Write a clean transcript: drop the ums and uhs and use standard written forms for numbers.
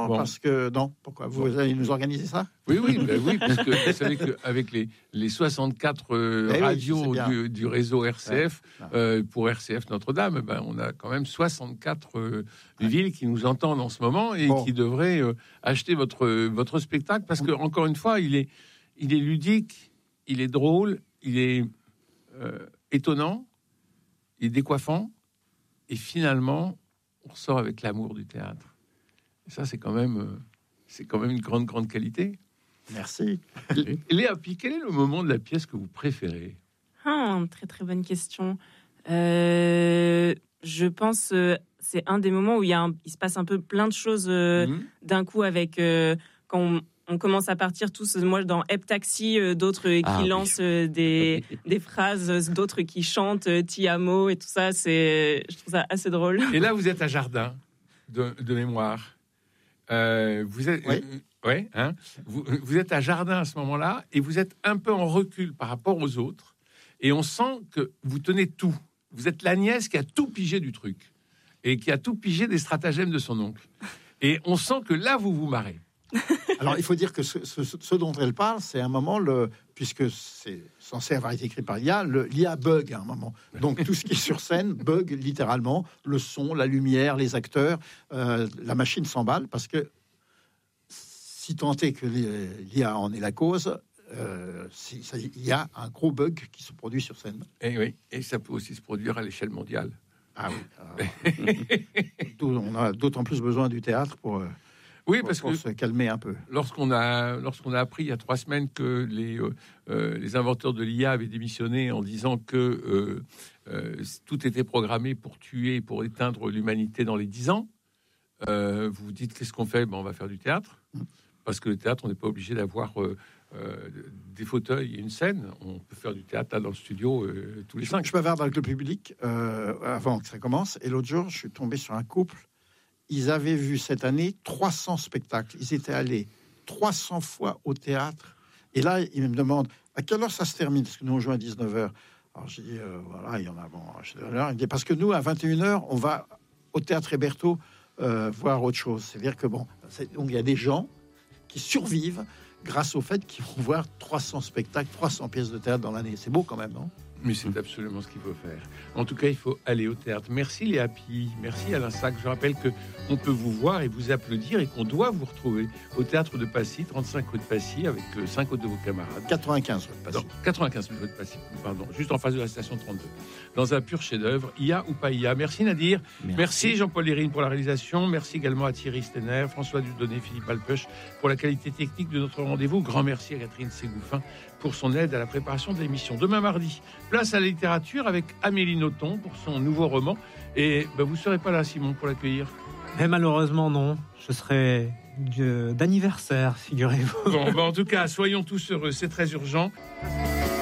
Non, parce que... Non, pourquoi ? Vous allez nous organiser ça ? Oui, parce que vous savez qu'avec les 64 radios du réseau RCF, pour RCF Notre-Dame, on a quand même 64 villes qui nous entendent en ce moment et qui devraient acheter votre spectacle, parce que, encore une fois, il est ludique, il est drôle, il est étonnant, il est décoiffant, et finalement, on ressort avec l'amour du théâtre. Et ça, c'est quand même une grande qualité. Merci. Léa, puis quel est le moment de la pièce que vous préférez ? Très très bonne question. Je pense c'est un des moments où il se passe un peu plein de choses d'un coup, avec quand on commence à partir tous, moi dans Heptaxi, d'autres qui lancent des phrases, d'autres qui chantent Ti amo et tout ça. Je trouve ça assez drôle. Et là, vous êtes à Jardin de mémoire. Vous êtes, vous êtes à Jardin à ce moment-là, et vous êtes un peu en recul par rapport aux autres, et on sent que vous tenez tout. Vous êtes la nièce qui a tout pigé du truc, et qui a tout pigé des stratagèmes de son oncle. Et on sent que là, vous vous marrez. Alors, il faut dire que ce dont elle parle, c'est un moment, puisque c'est censé avoir été écrit par l'IA bug à un moment. Donc, tout ce qui est sur scène bug littéralement. Le son, la lumière, les acteurs, la machine s'emballe, parce que si tant est que l'IA en est la cause, il y a un gros bug qui se produit sur scène. Et ça peut aussi se produire à l'échelle mondiale. Ah oui. On a d'autant plus besoin du théâtre pour se calmer un peu. Lorsqu'on a appris il y a 3 semaines que les inventeurs de l'IA avaient démissionné en disant que tout était programmé pour tuer, pour éteindre l'humanité dans les 10 ans, vous vous dites, qu'est-ce qu'on fait ? On va faire du théâtre. Parce que le théâtre, on n'est pas obligé d'avoir des fauteuils et une scène. On peut faire du théâtre là, dans le studio tous les 5. Je bavarde avec le public avant que ça commence. Et l'autre jour, je suis tombé sur un couple. Ils avaient vu cette année 300 spectacles. Ils étaient allés 300 fois au théâtre. Et là, ils me demandent à quelle heure ça se termine, parce que nous, on joue à 19h. Alors, j'ai dit, il y en a... Il dit, parce que nous, à 21h, on va au théâtre Héberto voir autre chose. C'est-à-dire que, donc, il y a des gens qui survivent grâce au fait qu'ils vont voir 300 spectacles, 300 pièces de théâtre dans l'année. C'est beau quand même, non ? Mais c'est absolument ce qu'il faut faire. En tout cas, il faut aller au théâtre. Merci Léa Pi, merci Alain Sac. Je rappelle qu'on peut vous voir et vous applaudir, et qu'on doit vous retrouver au théâtre de Passy, 35 rue de Passy, avec 5 autres de vos camarades. 95 rue de Passy. 95 rue de Passy, pardon, juste en face de la station 32. Dans un pur chef-d'œuvre, IA ou pas IA. Merci Nadir. Merci Jean-Paul Lérine pour la réalisation. Merci également à Thierry Stenner, François Dudonné, Philippe Alpeuch pour la qualité technique de notre rendez-vous. Grand merci à Catherine Ségouffin pour son aide à la préparation de l'émission. Demain mardi, place à la littérature avec Amélie Nothomb pour son nouveau roman. Et vous ne serez pas là, Simon, pour l'accueillir ? Mais malheureusement, non. Je serai d'anniversaire, figurez-vous. En tout cas, soyons tous heureux. C'est très urgent.